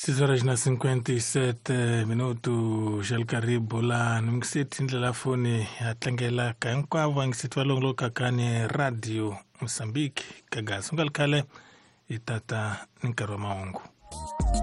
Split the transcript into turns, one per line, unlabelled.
6 horas na 57 minuto xal karibu la nungisithi indlela foni yatlangela ka hinkwavo angisithi valongoloka kani radio Mozambique kagasi ungalikhale itata ni nkarhi wa mahungu.